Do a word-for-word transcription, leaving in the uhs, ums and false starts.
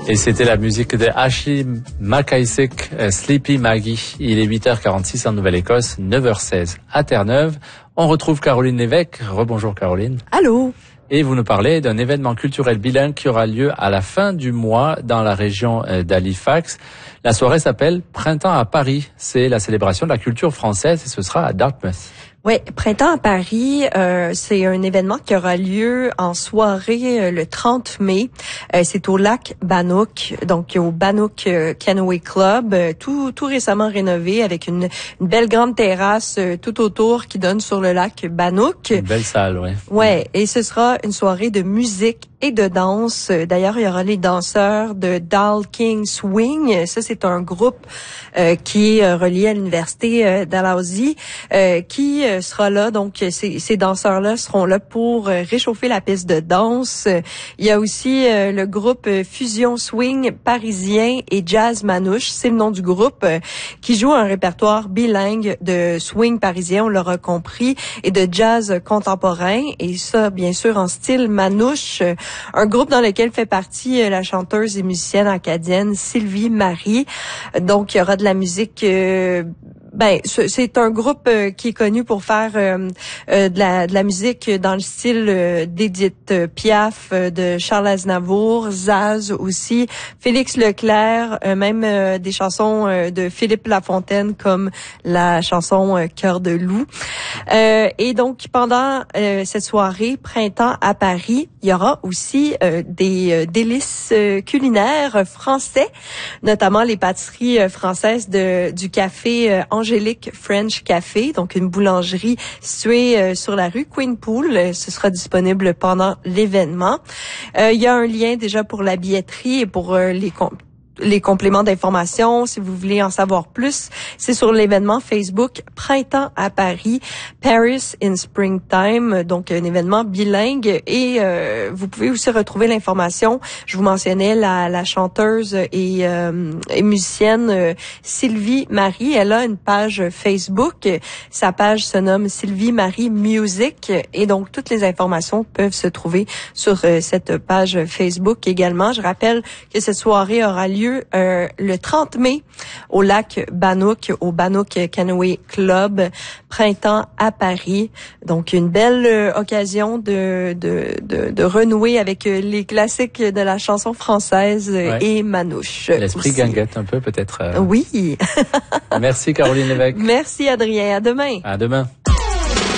Et c'était la musique de Ashley McIsaac, Sleepy Maggie. Il est huit heures quarante-six en Nouvelle-Écosse, neuf heures seize à Terre-Neuve. On retrouve Caroline Lévesque. Rebonjour Caroline. Allô. Et vous nous parlez d'un événement culturel bilingue qui aura lieu à la fin du mois dans la région d'Halifax. La soirée s'appelle Printemps à Paris. C'est la célébration de la culture française et ce sera à Dartmouth. Oui, Printemps à Paris, euh, c'est un événement qui aura lieu en soirée euh, le trente mai. Euh, c'est au lac Bannock, donc au Bannock euh, Canoe Club, euh, tout tout récemment rénové avec une, une belle grande terrasse euh, tout autour qui donne sur le lac Bannock. Une belle salle, oui. Ouais, et ce sera une soirée de musique et de danse. D'ailleurs, il y aura les danseurs de Dal King Swing. Ça, c'est un groupe euh, qui est relié à l'université euh, Dalhousie, euh, qui euh, sera là. Donc, ces, ces danseurs-là seront là pour euh, réchauffer la piste de danse. Il y a aussi euh, le groupe Fusion Swing parisien et Jazz Manouche, c'est le nom du groupe, euh, qui joue un répertoire bilingue de swing parisien, on l'aura compris, et de jazz contemporain. Et ça, bien sûr, en style manouche. Un groupe dans lequel fait partie la chanteuse et musicienne acadienne Sylvie Marie. Donc, il y aura de la musique... Euh, Ben, c'est un groupe euh, qui est connu pour faire euh, euh, de, la, de la musique dans le style euh, d'Édith Piaf, euh, de Charles Aznavour, Zaz aussi, Félix Leclerc, euh, même euh, des chansons euh, de Philippe Lafontaine comme la chanson euh, Cœur de loup. Euh, et donc, pendant euh, cette soirée Printemps à Paris, il y aura aussi euh, des euh, délices euh, culinaires français, notamment les pâtisseries euh, françaises de du café euh, Angélique French Café, donc une boulangerie située euh, sur la rue Queenpool. Ce sera disponible pendant l'événement. Euh, il y a un lien déjà pour la billetterie et pour euh, les com- les compléments d'information, si vous voulez en savoir plus, c'est sur l'événement Facebook Printemps à Paris, Paris in Springtime, donc un événement bilingue. Et euh, vous pouvez aussi retrouver l'information. Je vous mentionnais la, la chanteuse et, euh, et musicienne euh, Sylvie Marie. Elle a une page Facebook. Sa page se nomme Sylvie Marie Music. Et donc, toutes les informations peuvent se trouver sur euh, cette page Facebook également. Je rappelle que cette soirée aura lieu Euh, le trente mai au lac Bannock, au Bannock Canoe Club, Printemps à Paris. Donc une belle euh, occasion de, de de de renouer avec euh, les classiques de la chanson française euh, ouais. et manouche. L'esprit aussi. guinguette un peu peut-être. Euh... Oui. Merci Caroline Lévesque. Merci Adrien. À demain. À demain.